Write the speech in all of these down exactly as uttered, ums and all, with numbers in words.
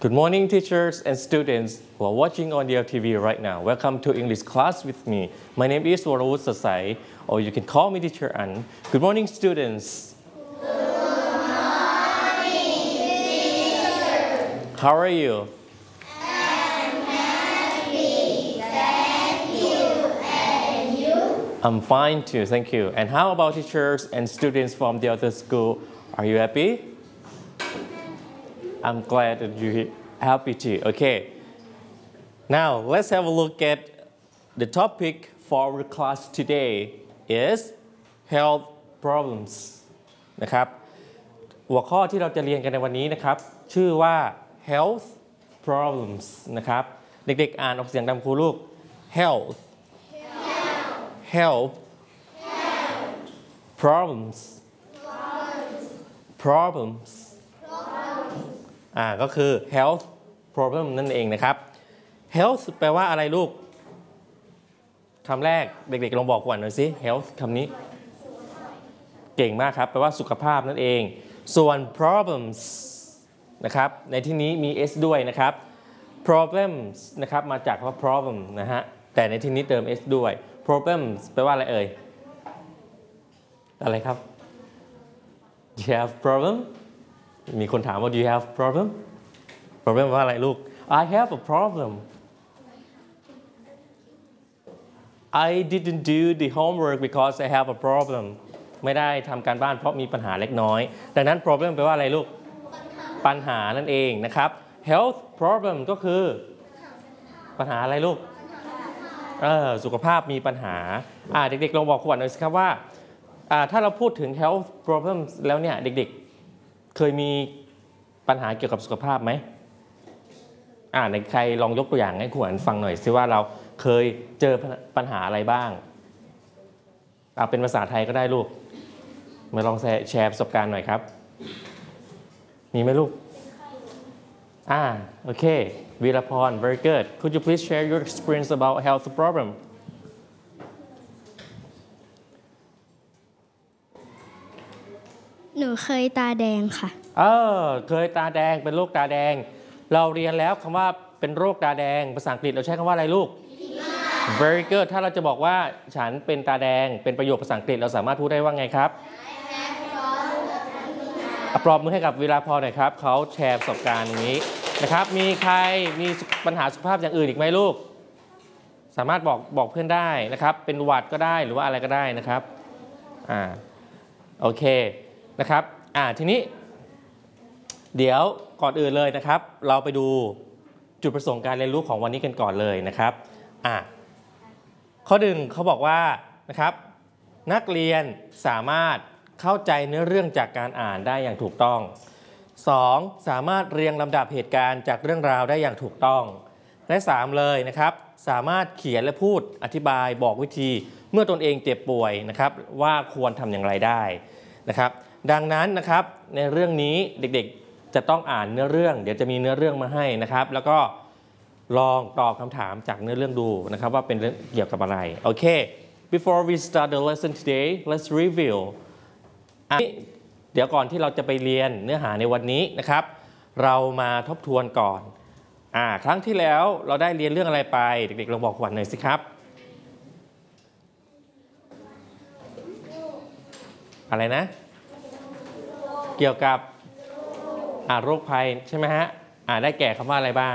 Good morning, teachers and students who are watching on D L T V right now. Welcome to English class with me. My name is Warawut Sasai, or you can call me Teacher An. Good morning, students. Good morning, teacher. How are you? I'm happy, thank you. And you? I'm fine too, thank you. And how about teachers and students from the other school? Are you happy? I'm glad that you're happy too. Okay. Now let's have a look at the topic for our class today is health problems นะครับหัวข้อที่เราจะเรียนกันในวันนี้นะครับชื่อว่า health problems นะครับเด็กๆอ่านออกเสียงตามครูลูก health health problems problemsอ่าก็คือ health problem นั่นเองนะครับ health แปลว่าอะไรลูกคำแรกเด็กๆลองบอกก่อนหน่อยสิ health คำนี้เก่งมากครับแปลว่าสุขภาพนั่นเองส่วน problems นะครับในที่นี้มี s ด้วยนะครับ problems นะครับมาจากคำว่า problem นะฮะแต่ในที่นี้เติม s ด้วย problems แปลว่าอะไรเอ่ยอะไรครับ you have problemมีคนถามว่า do you have problem problem ว่าอะไรลูก I have a problem I didn't do the homework because I have a problem ไม่ได้ทำการบ้านเพราะมีปัญหาเล็กน้อยดังนั้น problem แปลว่าอะไรลูกปัญหานั่นเองนะครับ health problem ก็คือปัญหาอะไรลูกเออสุขภาพมีปัญหาอ่าเด็กๆลองบอกขวัญหน่อยสิครับว่าอ่าถ้าเราพูดถึง health problem แล้วเนี่ยเด็กๆเคยมีปัญหาเกี่ยวกับสุขภาพไหมอ่าในใครลองยกตัวอย่างให้ขวัญฟังหน่อยสิว่าเราเคยเจอปัญหาอะไรบ้างเอาเป็นภาษาไทยก็ได้ลูกมาลองแชร์ประสบการณ์หน่อยครับมีไหมลูกอ่าโอเควีรพร very good could you please share your experience about health problem หนูเคยตาแดงค่ะเออเคยตาแดงเป็นโรคตาแดงเราเรียนแล้วคำว่าเป็นโรคตาแดงภาษาอังกฤษเราใช้คำว่าอะไรลูก very good ถ้าเราจะบอกว่าฉันเป็นตาแดงเป็นประโยคภาษาอังกฤษเราสามารถพูดได้ว่าไงครับปรบมือให้กับวีรพรหน่อยครับเขาแชร์ประสบการณ์อย่างนี้นะครับมีใครมีปัญหาสุขภาพอย่างอื่นอีกไหมลูกสามารถบอกบอกเพื่อนได้นะครับเป็นหวัดก็ได้หรือว่าอะไรก็ได้นะครับอ่าโอเคนะครับอ่าทีนี้เดี๋ยวก่อนอื่นเลยนะครับเราไปดูจุดประสงค์การเรียนรู้ของวันนี้กันก่อนเลยนะครับอ่าข้อหนึ่งเขาบอกว่านะครับนักเรียนสามารถเข้าใจเนื้อเรื่องจากการอ่านได้อย่างถูกต้อง สอง สามารถเรียงลำดับเหตุการณ์จากเรื่องราวได้อย่างถูกต้องและสามเลยนะครับสามารถเขียนและพูดอธิบายบอกวิธีเมื่อตนเองเจ็บป่วยนะครับว่าควรทำอย่างไรได้นะครับดังนั้นนะครับในเรื่องนี้เด็กๆจะต้องอ่านเนื้อเรื่องเดี๋ยวจะมีเนื้อเรื่องมาให้นะครับแล้วก็ลองตอบคำถามจากเนื้อเรื่องดูนะครับว่าเป็นเรื่องเกี่ยวกับอะไรโอเค before we start the lesson today let's review เดี๋ยวก่อนที่เราจะไปเรียนเนื้อหาในวันนี้นะครับเรามาทบทวนก่อนอ่าครั้งที่แล้วเราได้เรียนเรื่องอะไรไปเด็กๆลองบอกขวัญหน่อยสิครับอะไรนะเกี่ยวกับอ่าโรคภัยใช่ไหมฮะอ่าได้แก่คำว่าอะไรบ้าง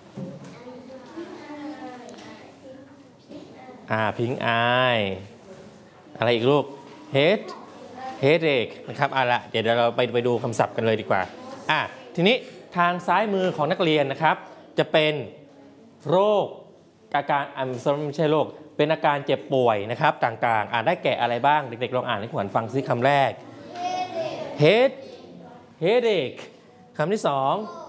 อ่าพิงอายอะไรอีกลูก head headache นะครับอ่ะละเดี๋ยวเราไปไปดูคำศัพท์กันเลยดีกว่าอ่ะทีนี้ทางซ้ายมือของนักเรียนนะครับจะเป็นโรคอาการอ่าไม่ใช่โรคเป็นอาการเจ็บป่วยนะครับต่างๆอ่านได้แก่อะไรบ้างเด็กๆลองอ่านให้ขวัญฟังซิคำแรก head headache คำที่สอง